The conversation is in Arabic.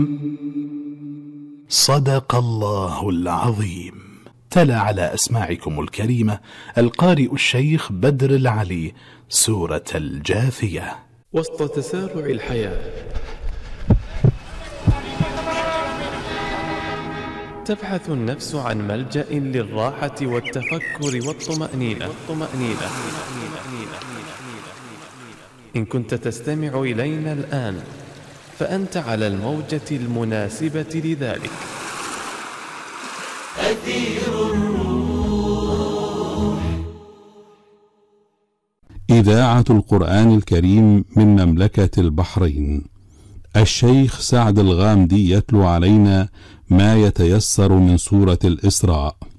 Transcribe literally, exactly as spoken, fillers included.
صدق الله العظيم. تلا على أسماعكم الكريمة القارئ الشيخ بدر العلي سورة الجاثية. وسط تسارع الحياة تبحث النفس عن ملجأ للراحة والتفكر والطمأنينة. إن كنت تستمع إلينا الآن فأنت على الموجة المناسبة لذلك. أثير الروح. إذاعة القرآن الكريم من مملكة البحرين. الشيخ سعد الغامدي يتلو علينا ما يتيسر من سورة الإسراء.